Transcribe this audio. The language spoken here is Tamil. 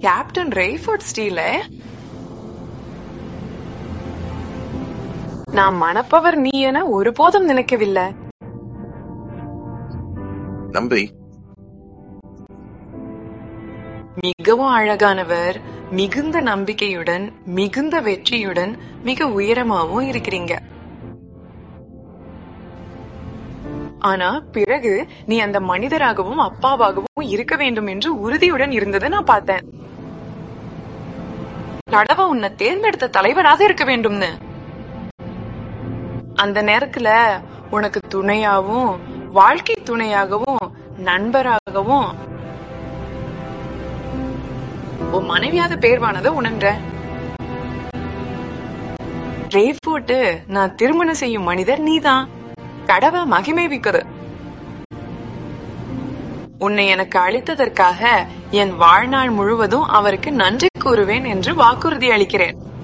கேப்டன் ரேஃபோர்ட் ஸ்டீல நான் மணப்பவர் நீ என ஒருபோதும் நினைக்கவில்லை. நம்பி மிகவும் அழகானவர், மிகுந்த நம்பிக்கையுடன், மிகுந்த வெற்றியுடன், மிக உயரமாவும் இருக்கிறீங்க. ஆனா பிறகு நீ அந்த மனிதராகவும் அப்பாவாகவும் இருக்க வேண்டும் என்று உறுதியுடன் இருந்ததை நான் பார்த்தேன். கடவுள் உன்னை தேர்ந்தெடுத்த தலைவராக இருக்க வேண்டும்னு. அந்த நேரத்துல உனக்கு துணையாவும், வாழ்க்கை துணையாகவும், நண்பராகவும் உன் மனைவியாத பேர்வானதை உணர்ற. ரேஃபோர்ட், நான் திருமணம் செய்யும் மனிதர் நீதான். கடவுள் மகிமைவிக்குது. உன்னை எனக்கு அளித்ததற்காக என் வாழ்நாள் முழுவதும் அவருக்கு நன்றி கூறுவேன் என்று வாக்குறுதி அளிக்கிறேன்.